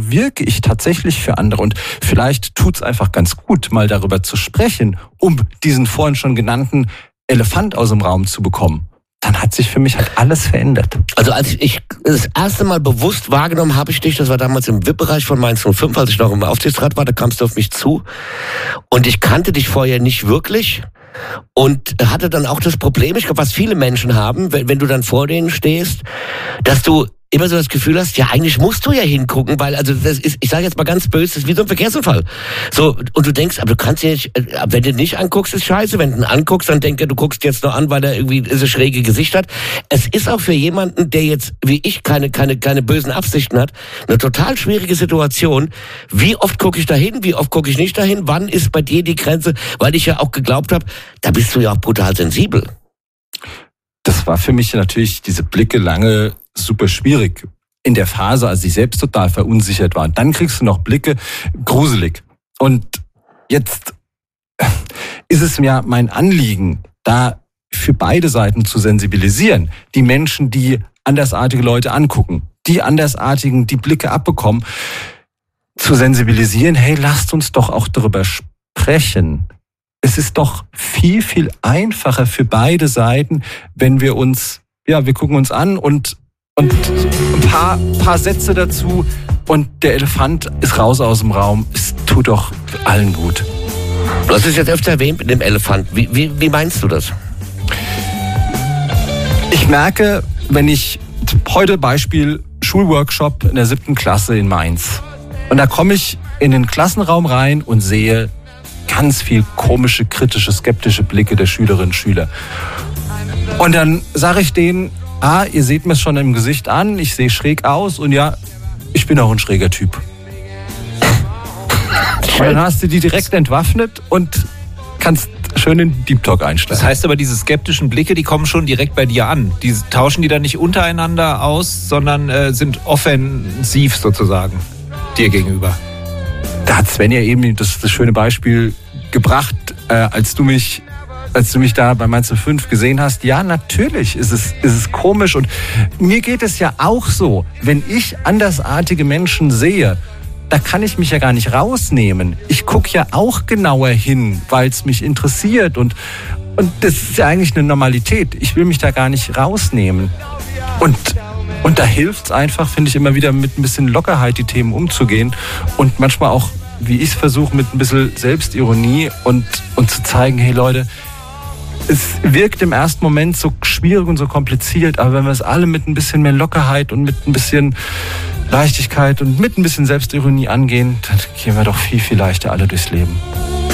wirke ich tatsächlich für andere? Und vielleicht tut's einfach ganz gut, mal darüber zu sprechen, um diesen vorhin schon genannten Elefant aus dem Raum zu bekommen. Dann hat sich für mich halt alles verändert. Also als ich das erste Mal bewusst wahrgenommen habe ich dich, das war damals im VIP-Bereich von Mainz 05, als ich noch im Aufsichtsrat war, da kamst du auf mich zu und ich kannte dich vorher nicht wirklich und hatte dann auch das Problem, ich glaube, was viele Menschen haben, wenn du dann vor denen stehst, dass du immer so das Gefühl hast, ja, eigentlich musst du ja hingucken, weil, also das ist, ich sage jetzt mal ganz böse, das ist wie so ein Verkehrsunfall. So, und du denkst, aber du kannst ihn nicht, wenn du ihn nicht anguckst, ist scheiße, wenn du ihn anguckst, dann denke du guckst jetzt nur an, weil er irgendwie so schräge Gesicht hat. Es ist auch für jemanden, der jetzt, wie ich, keine bösen Absichten hat, eine total schwierige Situation. Wie oft gucke ich dahin, wie oft gucke ich nicht dahin, wann ist bei dir die Grenze, weil ich ja auch geglaubt habe, da bist du ja auch brutal sensibel. Das war für mich natürlich diese Blicke lange super schwierig. In der Phase, als ich selbst total verunsichert war. Und dann kriegst du noch Blicke, gruselig. Und jetzt ist es mir mein Anliegen, da für beide Seiten zu sensibilisieren. Die Menschen, die andersartige Leute angucken, die Andersartigen, die Blicke abbekommen, zu sensibilisieren, hey, lasst uns doch auch darüber sprechen. Es ist doch viel, viel einfacher für beide Seiten, wenn wir uns, ja, wir gucken uns an und ein paar Sätze dazu und der Elefant ist raus aus dem Raum. Es tut doch allen gut. Du hast es jetzt öfter erwähnt mit dem Elefant. Wie meinst du das? Ich merke, wenn ich heute Beispiel Schulworkshop in der 7. Klasse in Mainz und da komme ich in den Klassenraum rein und sehe ganz viel komische, kritische, skeptische Blicke der Schülerinnen und Schüler. Und dann sage ich denen, ihr seht mir es schon im Gesicht an, ich sehe schräg aus und ja, ich bin auch ein schräger Typ. Und dann hast du die direkt entwaffnet und kannst schön in Deep Talk einsteigen. Das heißt aber, diese skeptischen Blicke, die kommen schon direkt bei dir an. Die tauschen die dann nicht untereinander aus, sondern sind offensiv sozusagen dir gegenüber. Da hat Sven ja eben das schöne Beispiel gebracht, als du mich da bei Mainz 05 gesehen hast. Ja, natürlich ist es komisch und mir geht es ja auch so, wenn ich andersartige Menschen sehe, da kann ich mich ja gar nicht rausnehmen. Ich gucke ja auch genauer hin, weil es mich interessiert und das ist ja eigentlich eine Normalität. Ich will mich da gar nicht rausnehmen. Und da hilft es einfach, finde ich, immer wieder mit ein bisschen Lockerheit die Themen umzugehen und manchmal auch, wie ich es versuche, mit ein bisschen Selbstironie und zu zeigen, hey Leute, es wirkt im ersten Moment so schwierig und so kompliziert, aber wenn wir es alle mit ein bisschen mehr Lockerheit und mit ein bisschen Leichtigkeit und mit ein bisschen Selbstironie angehen, dann gehen wir doch viel, viel leichter alle durchs Leben.